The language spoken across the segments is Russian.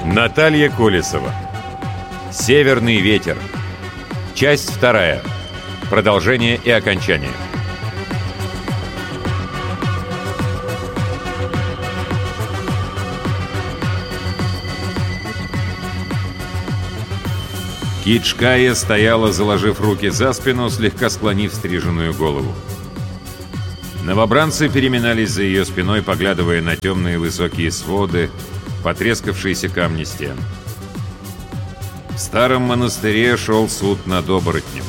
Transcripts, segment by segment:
Наталья Колесова. «Северный ветер». Часть 2. Продолжение и окончание. Кичкая стояла, заложив руки за спину, слегка склонив стриженную голову. Новобранцы переминались за ее спиной, поглядывая на темные высокие своды, потрескавшиеся камни стен. В старом монастыре шел суд над оборотнем.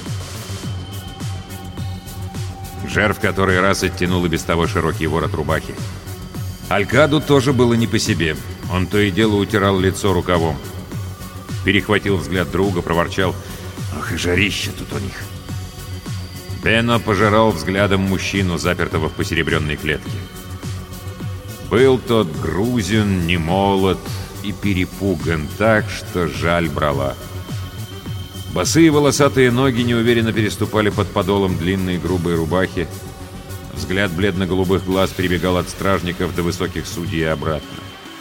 Жер в который раз оттянул и без того широкий ворот рубахи. Алькаду тоже было не по себе. Он то и дело утирал лицо рукавом. Перехватил взгляд друга, проворчал: «Ах, и жарище тут у них!» Бено пожирал взглядом мужчину, запертого в посеребренной клетке. Был тот грузин, немолод и перепуган так, что жаль брала. Босые волосатые ноги неуверенно переступали под подолом длинной грубой рубахи. Взгляд бледно-голубых глаз перебегал от стражников до высоких судей и обратно.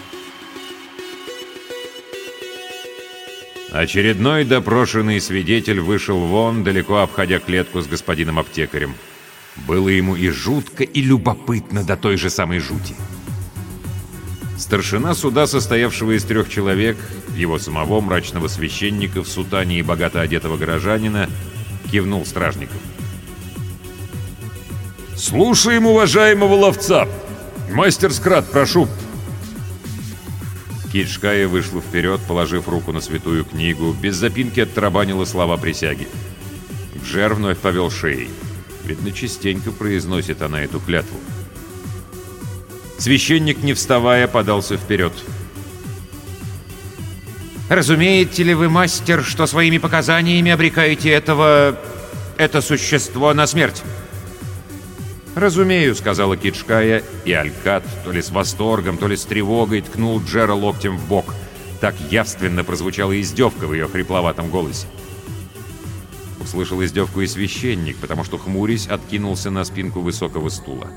Очередной допрошенный свидетель вышел вон, далеко обходя клетку с господином аптекарем. Было ему и жутко, и любопытно до той же самой жути. Старшина суда, состоявшего из 3 человек, его самого, мрачного священника в сутане и богато одетого горожанина, кивнул стражникам. «Слушаем уважаемого ловца! Мастер Скрат, прошу!» Кичкая вышла вперед, положив руку на святую книгу, без запинки оттарабанила слова присяги. Джер вновь повел шеей. Видно, частенько произносит она эту клятву. Священник, не вставая, подался вперед. «Разумеете ли вы, мастер, что своими показаниями обрекаете это существо на смерть?» «Разумею», — сказала Кичкая, и Алькад, то ли с восторгом, то ли с тревогой, ткнул Джера локтем в бок. Так явственно прозвучала издевка в ее хрипловатом голосе. Услышал издевку и священник, потому что, хмурясь, откинулся на спинку высокого стула.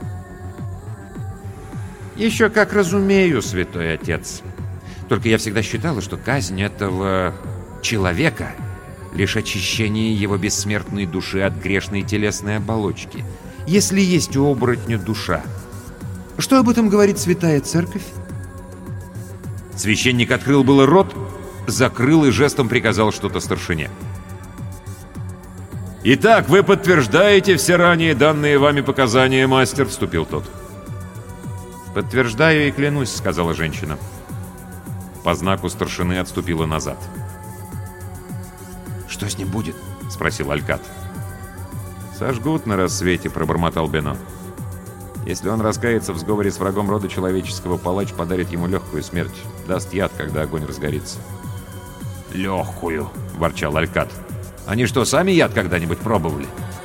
«Еще как разумею, святой отец. Только я всегда считала, что казнь этого человека — лишь очищение его бессмертной души от грешной телесной оболочки. Если есть у оборотня душа. Что об этом говорит Святая Церковь?» Священник открыл было рот, закрыл и жестом приказал что-то старшине. «Итак, вы подтверждаете все ранее данные вами показания, мастер?» — вступил тот. «Подтверждаю и клянусь», — сказала женщина. По знаку старшины отступила назад. «Что с ним будет?» — спросил Алькад. «Сожгут на рассвете», — пробормотал Бено. «Если он раскается в сговоре с врагом рода человеческого, палач подарит ему легкую смерть, даст яд, когда огонь разгорится». «Легкую», — ворчал Алькад. «Они что, сами яд когда-нибудь пробовали?»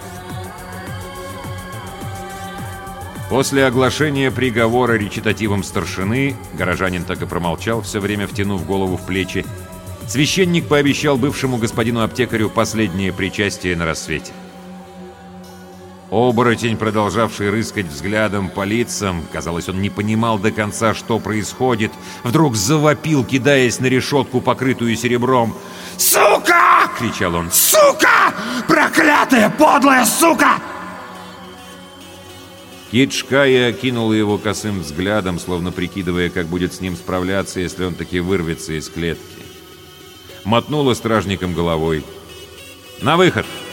После оглашения приговора речитативом старшины, горожанин так и промолчал, все время втянув голову в плечи, священник пообещал бывшему господину аптекарю последнее причастие на рассвете. Оборотень, продолжавший рыскать взглядом по лицам, казалось, он не понимал до конца, что происходит, вдруг завопил, кидаясь на решетку, покрытую серебром. «Сука!» — кричал он. «Сука! Проклятая, подлая сука!» Кичкая окинула его косым взглядом, словно прикидывая, как будет с ним справляться, если он таки вырвется из клетки. Мотнула стражником головой. «На выход!»